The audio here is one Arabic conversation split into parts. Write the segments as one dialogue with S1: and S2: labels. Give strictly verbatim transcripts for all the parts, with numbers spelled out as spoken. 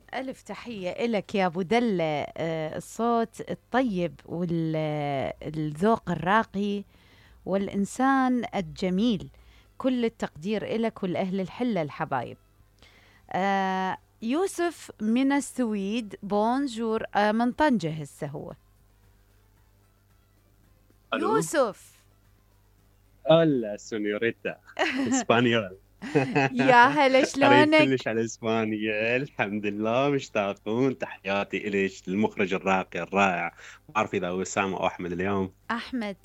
S1: ألف تحية إلك يا أبو دلة. آه، الصوت الطيب والذوق الراقي والإنسان الجميل. كل التقدير إلك ولأهل الحلة الحبايب. آه، يوسف من السويد، بونجور. آه، من طنجة هسه هو
S2: الو.
S1: يوسف.
S2: هلا سونيوريتا اسبانيول.
S1: يا هلا،
S2: قريب
S1: شلونك؟
S2: كلش على اسبانيا، الحمد لله مشتاقون. تحياتي إليش المخرج الراقي الرائع، ما اعرف اذا هو اسامه او احمد اليوم،
S1: أحمد.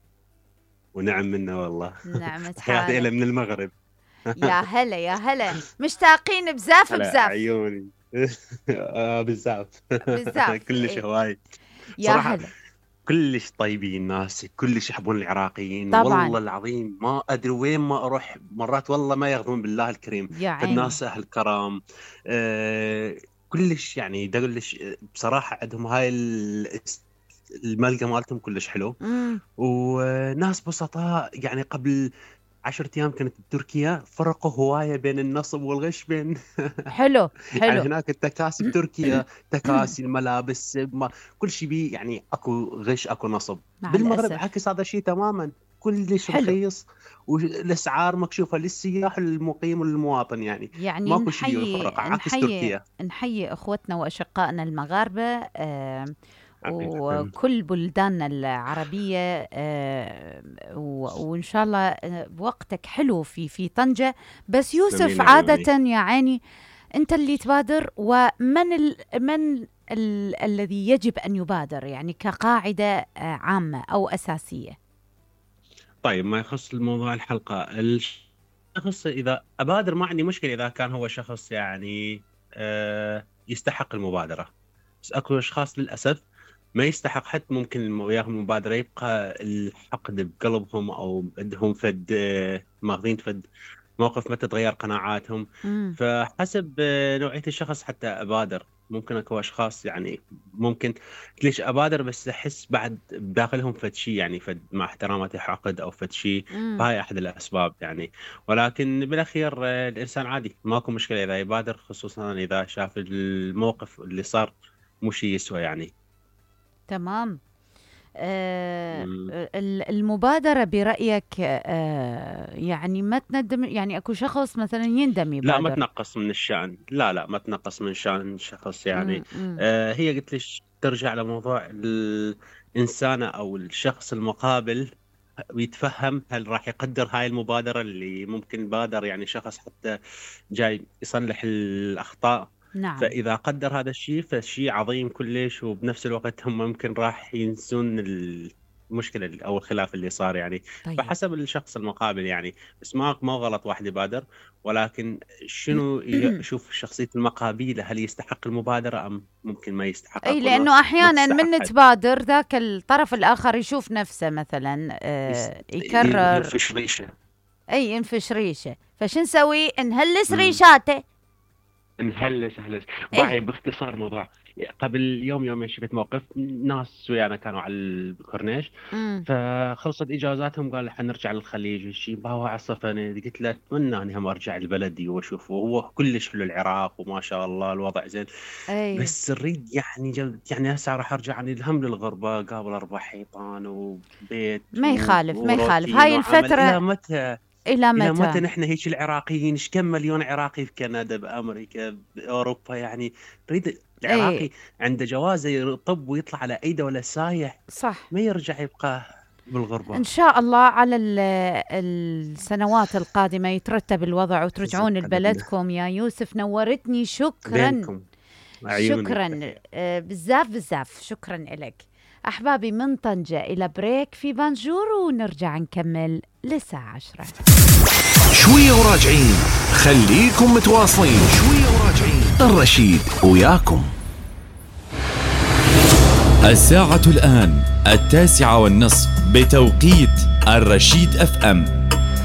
S2: ونعم منه والله.
S1: نعمة
S2: تحياتي إليه
S1: حالك.
S2: من المغرب.
S1: يا هلا يا هلا، مشتاقين بزاف
S2: هلا
S1: بزاف.
S2: عيوني. آه بالزاف.
S1: بزاف
S2: كلش
S1: إيه.
S2: هواي
S1: يا
S2: صراحه.
S1: هلا.
S2: كلش طيبين ناس، كلش يحبون العراقيين،
S1: طبعا.
S2: والله العظيم ما ادري وين ما اروح مرات والله ما ياخذون بالله الكريم.
S1: يا عيني.
S2: فالناس اهل كرم. آه كلش يعني دقلش بصراحه، عندهم هاي ال- الملقى مالتهم كلش حلو.
S1: امم.
S2: وناس بسطاء يعني. قبل عشرة ايام كنت بتركيا، فرقوا هوايه بين النصب والغش بين.
S1: حلو
S2: يعني
S1: حلو.
S2: هناك التكاسي بتركيا، تكاسي الملابس، ما كل شيء بيه يعني اكو غش اكو نصب.
S1: مع
S2: بالمغرب
S1: الأسف.
S2: عكس هذا الشيء تماما، كلش
S1: حلو.
S2: رخيص، والاسعار مكشوفه للسياح والمقيم والمواطن يعني.
S1: يعني
S2: ماكو شيء
S1: نحيي
S2: يفرق عكس
S1: نحيي
S2: تركيا.
S1: نحيي أخوتنا وأشقائنا المغاربة. آه
S2: حقيقة.
S1: وكل بلداننا العربية. آه و- وإن شاء الله آه، وقتك حلو في في طنجة. بس يوسف،
S2: تسلمين عيوني.
S1: عادة يا عيني أنت اللي تبادر، ومن ال من ال الذي يجب أن يبادر، يعني كقاعدة آه، عامة أو أساسية؟
S2: طيب، ما يخص الموضوع الحلقة، الشخص إذا أبادر ما عندي مشكلة إذا كان هو شخص يعني آه، يستحق المبادرة. بس أكو أشخاص للأسف ما يستحق حتى ممكن وياهم المبادرة، يبقى الحقد بقلبهم أو عندهم فد آه، ماخذين فد موقف، ما تتغير قناعاتهم.
S1: مم.
S2: فحسب آه، نوعية الشخص حتى أبادر. ممكن اكو اشخاص يعني ممكن ليش ابادر، بس احس بعد بداخلهم فد شيء يعني، فد مع احتراماتي حقد او فد شيء.
S1: مم.
S2: فهاي احد الاسباب يعني. ولكن بالاخير آه، الانسان عادي، ماكو مشكله اذا يبادر، خصوصا اذا شاف الموقف اللي صار مو شيء يسوى يعني.
S1: تمام. آه،
S2: مم.
S1: ال- المبادرة برأيك آه، يعني ما تندم، يعني أكو شخص مثلا يندم
S2: لا، ما
S1: يبادر.
S2: تنقص من الشأن، لا لا، ما تنقص من شأن شخص يعني.
S1: مم، مم،
S2: آه هي قلت ليش ترجع لموضوع الإنسانة أو الشخص المقابل، ويتفهم هل راح يقدر هاي المبادرة اللي ممكن بادر يعني شخص حتى جاي يصلح الأخطاء.
S1: نعم.
S2: فإذا قدر هذا الشيء فشيء عظيم كلش، وبنفس الوقت هم ممكن راح ينسون المشكلة أو الخلاف اللي صار يعني.
S1: طيب.
S2: فحسب الشخص المقابل يعني. بس ما ما غلط واحد يبادر، ولكن شنو يشوف شخصية المقابلة، هل يستحق المبادرة أم ممكن ما يستحق.
S1: أي،
S2: أكو
S1: لأنه
S2: ناس ما
S1: أحيانا
S2: تستحق
S1: من
S2: حد
S1: تبادر ذاك الطرف الآخر يشوف نفسه مثلا
S2: يس-
S1: آه، يكرر.
S2: ينفش ريشه.
S1: أي، ينفش ريشه. فشو نسوي؟ نهلس
S2: مم.
S1: ريشاته.
S2: نهلس هلس.
S1: أي.
S2: باعي باختصار موضوع. قبل يوم يومين شفت موقف، ناس ويانا كانوا على الكورنيش،
S1: مم.
S2: فخلصت اجازاتهم قال حنرجع للخليج والشي، باوع عصفني. قلت له اتمنى اني هم ارجع لبلدي واشوف، وهو كلش حلو العراق وما شاء الله الوضع زين.
S1: أي.
S2: بس نريد يعني جد يعني هسه راح ارجع يعني الهم للغربه، قابل اربع حيطان وبيت
S1: ما
S2: و-
S1: يخالف ما يخالف،
S2: وروتين
S1: هاي
S2: وعمل. الى
S1: الفترة.
S2: متى؟
S1: إلى
S2: إلى متى
S1: متى؟
S2: نحن هيك العراقيين؟ إيش كم مليون عراقي في كندا، بأمريكا، بأوروبا يعني. نريد
S1: أي.
S2: العراقي عنده جوازة يطب ويطلع على أي دولة سايح،
S1: صح.
S2: ما يرجع يبقى
S1: إن
S2: بالغربة.
S1: شاء الله على ال- السنوات القادمة يترتب الوضع
S2: يزيد
S1: وترجعون
S2: قدرنا
S1: لبلدكم. يا يوسف نورتني، شكرا.
S2: بينكم. عيوني
S1: شكرا
S2: تحية.
S1: آه، بزاف بزاف، شكرا لك. أحبابي، من طنجة إلى بريك في بانجور، ونرجع نكمل للساعة عشرة.
S3: شوية وراجعين، خليكم متواصلين. شوية وراجعين، الرشيد وياكم.
S4: الساعة الآن التاسعة والنصف بتوقيت الرشيد اف ام.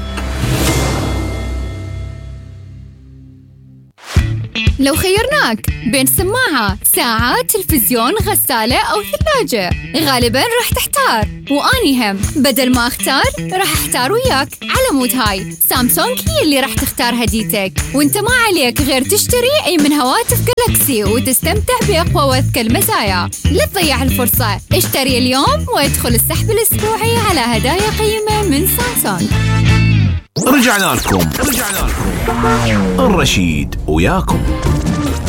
S5: لو خيرناك بين سماعة، ساعة، تلفزيون، غسالة أو ثلاجة، غالباً راح تحتار. وأني هم بدل ما أختار راح أحتار وياك. على مود هاي سامسونج هي اللي راح تختار هديتك، وانت ما عليك غير تشتري أي من هواتف كلها جالكسي وتستمتع بأقوى وأذكى المزايا. لا تضيع الفرصة، اشتري اليوم وادخل السحب الأسبوعي على هدايا قيمة من سامسونج.
S3: رجعنا لكم رجعنا لكم الرشيد وياكم.